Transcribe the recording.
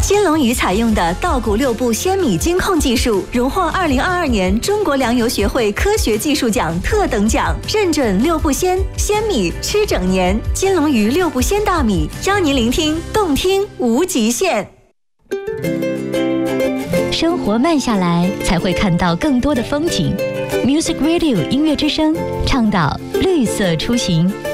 金龙鱼采用的稻谷6步鲜米精控技术，荣获2022年中国粮油学会科学技术奖特等奖，认准6步鲜米吃整年。金龙鱼6步鲜大米，邀您聆听动听无极限。 生活慢下来，才会看到更多的风景。Music Radio 音乐之声倡导绿色出行。